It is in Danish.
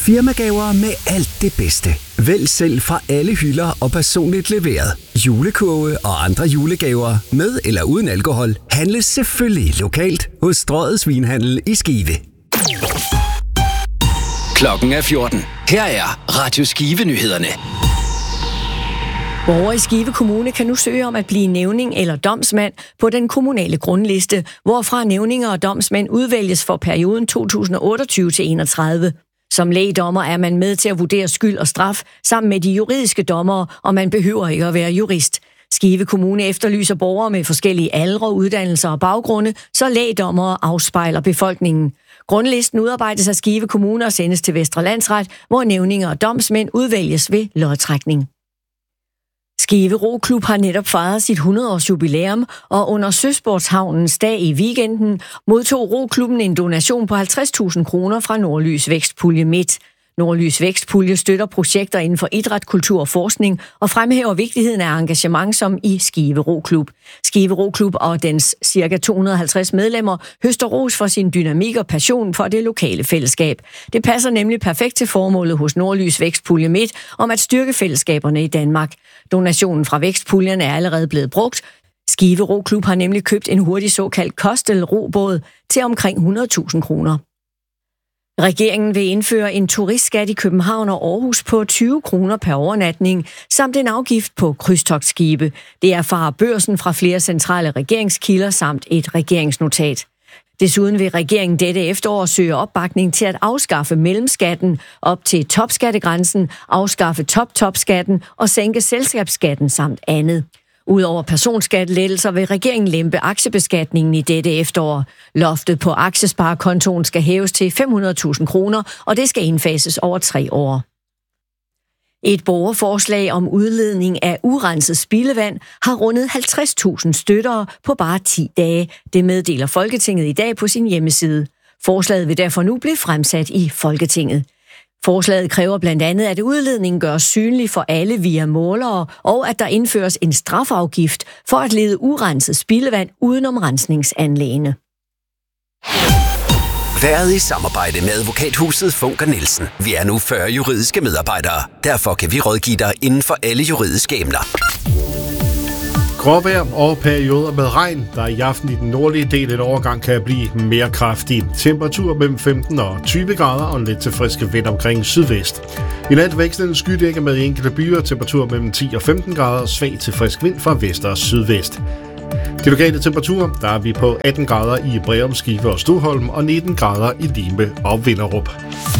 Firmagaver med alt det bedste. Vælg selv fra alle hylder og personligt leveret. Julekurve og andre julegaver med eller uden alkohol handles selvfølgelig lokalt hos Strøget Svinhandel i Skive. Klokken er 14. Her er Radio Skive-nyhederne. Borgere i Skive Kommune kan nu søge om at blive nævning eller domsmand på den kommunale grundliste, hvorfra nævninger og domsmænd udvælges for perioden 2028 til 31. Som lægdommer er man med til at vurdere skyld og straf sammen med de juridiske dommere, og man behøver ikke at være jurist. Skive Kommune efterlyser borgere med forskellige aldre, uddannelser og baggrunde, så lægdommere afspejler befolkningen. Grundlisten udarbejdes af Skive Kommune og sendes til Vestre Landsret, hvor nævninger og domsmænd udvælges ved lodtrækning. Skive Roklub har netop fejret sit 100-års jubilæum, og under Søsportshavnens dag i weekenden modtog Roklubben en donation på 50.000 kroner fra Nordlys Vækstpulje Midt. Nordlys Vækstpulje støtter projekter inden for idræt, kultur og forskning og fremhæver vigtigheden af engagement som i Skive Roklub. Skive Roklub og dens ca. 250 medlemmer høster ros for sin dynamik og passion for det lokale fællesskab. Det passer nemlig perfekt til formålet hos Nordlys Vækstpulje Midt om at styrke fællesskaberne i Danmark. Donationen fra Vækstpuljen er allerede blevet brugt. Skive Roklub har nemlig købt en hurtig såkaldt Kostel-robåd til omkring 100.000 kroner. Regeringen vil indføre en turistskat i København og Aarhus på 20 kroner per overnatning, samt en afgift på krydstogtskibe. Det erfarer Børsen fra flere centrale regeringskilder samt et regeringsnotat. Desuden vil regeringen dette efterår søge opbakning til at afskaffe mellemskatten op til topskattegrænsen, afskaffe topskatten og sænke selskabsskatten samt andet. Udover personskattelettelser vil regeringen lempe aktiebeskatningen i dette efterår. Loftet på aktiesparekontoen skal hæves til 500.000 kroner, og det skal indfases over 3 år. Et borgerforslag om udledning af urenset spildevand har rundet 50.000 støttere på bare 10 dage. Det meddeler Folketinget i dag på sin hjemmeside. Forslaget vil derfor nu blive fremsat i Folketinget. Forslaget kræver blandt andet, at udledningen gøres synlig for alle via målere, og at der indføres en strafafgift for at lede urenset spildevand udenom rensningsanlæggene. Været i samarbejde med advokathuset Funker Nielsen. Vi er nu 40 juridiske medarbejdere. Derfor kan vi rådgive dig inden for alle juridiske emner. Gråvejr og perioder med regn, der i aften i den nordlige del en overgang kan blive mere kraftig. Temperatur mellem 15 og 20 grader og en lidt til friske vind omkring sydvest. I nat vekslende skydække med enkelte byer, temperatur mellem 10 og 15 grader og svag til frisk vind fra vest og sydvest. De lokale temperaturer, der er vi på 18 grader i Breum, Skive og Stoholm og 19 grader i Lime og Vinderup.